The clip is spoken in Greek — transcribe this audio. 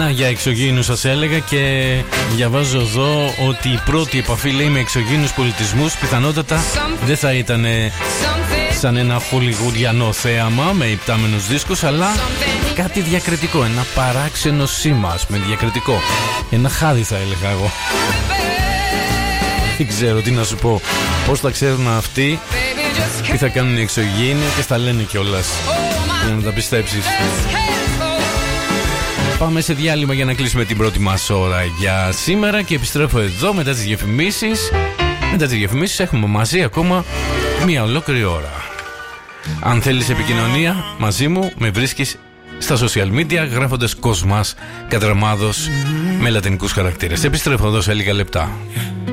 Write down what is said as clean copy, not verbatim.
για εξωγήινους σας έλεγα και διαβάζω εδώ ότι η πρώτη επαφή, λέει, με εξωγήινους πολιτισμούς πιθανότατα δεν θα ήταν σαν ένα χολιγουριανό θέαμα με υπτάμενους δίσκους, αλλά κάτι διακριτικό, ένα παράξενο σήμα, με διακριτικό, ένα χάδι θα έλεγα εγώ. Δεν ξέρω τι να σου πω, πώς θα ξέρουν αυτοί τι θα κάνουν οι εξωγήινοι και στα λένε κιόλας για να τα πιστέψεις. Πάμε σε διάλειμμα για να κλείσουμε την πρώτη μας ώρα για σήμερα και επιστρέφω εδώ μετά τις διαφημίσεις. Μετά τις διαφημίσεις έχουμε μαζί ακόμα μία ολόκληρη ώρα. Αν θέλεις επικοινωνία μαζί μου, με βρίσκεις στα social media γράφοντας Κοσμάς Κατραμάδος με λατινικούς χαρακτήρες. Επιστρέφω εδώ σε λίγα λεπτά.